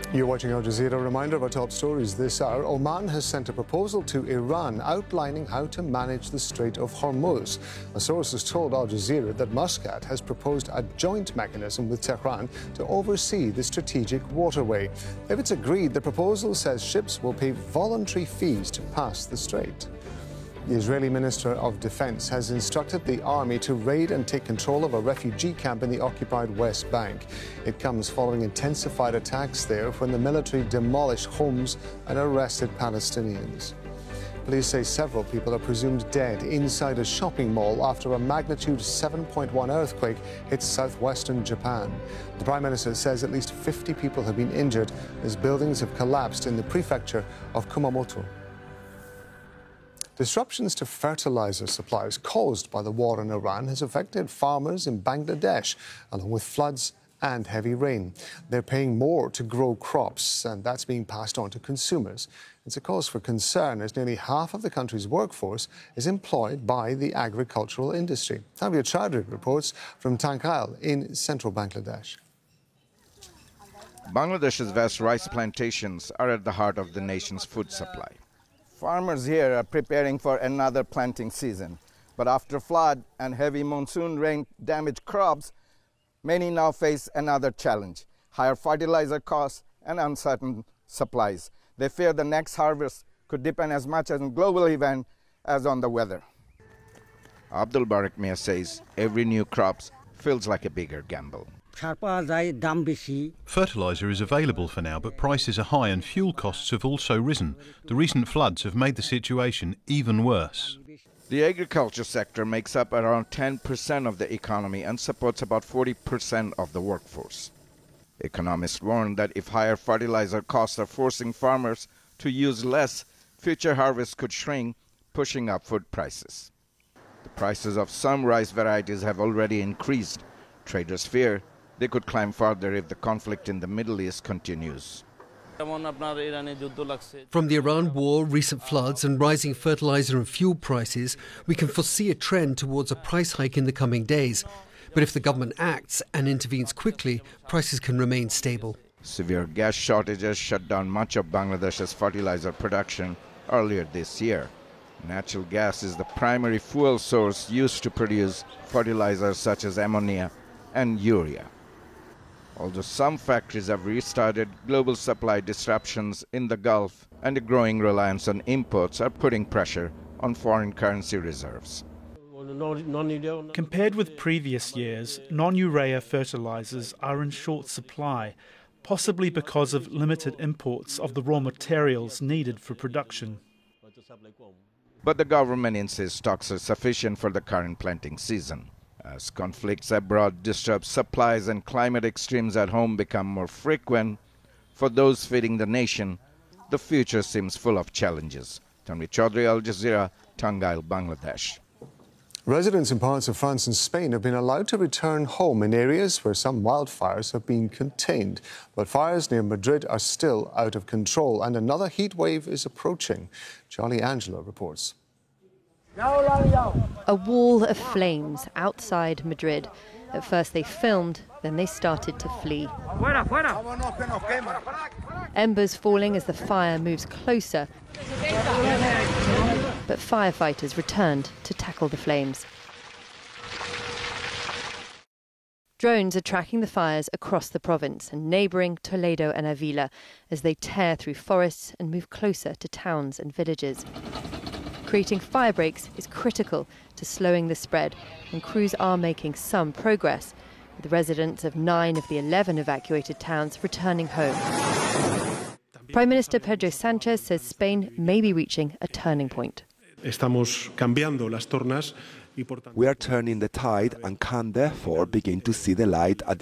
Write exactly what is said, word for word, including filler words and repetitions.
You're watching Al Jazeera. A reminder of our top stories this hour. Oman has sent a proposal to Iran outlining how to manage the Strait of Hormuz. A source has told Al Jazeera that Muscat has proposed a joint mechanism with Tehran to oversee the strategic waterway. If it's agreed, the proposal says ships will pay voluntary fees to pass the strait. The Israeli Minister of Defense has instructed the army to raid and take control of a refugee camp in the occupied West Bank. It comes following intensified attacks there when the military demolished homes and arrested Palestinians. Police say several people are presumed dead inside a shopping mall after a magnitude seven point one earthquake hit southwestern Japan. The Prime Minister says at least fifty people have been injured as buildings have collapsed in the prefecture of Kumamoto. Disruptions to fertilizer supplies caused by the war in Iran has affected farmers in Bangladesh, along with floods and heavy rain. They're paying more to grow crops, and that's being passed on to consumers. It's a cause for concern as nearly half of the country's workforce is employed by the agricultural industry. Javier Chaudhry reports from Tankail in central Bangladesh. Bangladesh's vast rice plantations are at the heart of the nation's food supply. Farmers here are preparing for another planting season. But after flood and heavy monsoon rain damaged crops, many now face another challenge: higher fertilizer costs and uncertain supplies. They fear the next harvest could depend as much on global event as on the weather. Abdul Barak Mia says every new crop feels like a bigger gamble. Fertiliser is available for now, but prices are high and fuel costs have also risen. The recent floods have made the situation even worse. The agriculture sector makes up around ten percent of the economy and supports about forty percent of the workforce. Economists warn that if higher fertilizer costs are forcing farmers to use less, future harvests could shrink, pushing up food prices. The prices of some rice varieties have already increased. Traders fear they could climb further if the conflict in the Middle East continues. From the Iran war, recent floods and rising fertilizer and fuel prices, we can foresee a trend towards a price hike in the coming days. But if the government acts and intervenes quickly, prices can remain stable. Severe gas shortages shut down much of Bangladesh's fertilizer production earlier this year. Natural gas is the primary fuel source used to produce fertilizers such as ammonia and urea. Although some factories have restarted, global supply disruptions in the Gulf and a growing reliance on imports are putting pressure on foreign currency reserves. Compared with previous years, non-urea fertilizers are in short supply, possibly because of limited imports of the raw materials needed for production. But the government insists stocks are sufficient for the current planting season. As conflicts abroad disrupt supplies and climate extremes at home become more frequent, for those feeding the nation, the future seems full of challenges. Tanvi Chaudhry, Al Jazeera, Tangail, Bangladesh. Residents in parts of France and Spain have been allowed to return home in areas where some wildfires have been contained. But fires near Madrid are still out of control, and another heat wave is approaching. Charlie Angelo reports. A wall of flames outside Madrid. At first they filmed, then they started to flee. Embers falling as the fire moves closer. But firefighters returned to tackle the flames. Drones are tracking the fires across the province and neighbouring Toledo and Avila as they tear through forests and move closer to towns and villages. Creating fire breaks is critical to slowing the spread, and crews are making some progress, with residents of nine of the eleven evacuated towns returning home. Prime Minister Pedro Sanchez says Spain may be reaching a turning point. We are turning the tide and can therefore begin to see the light at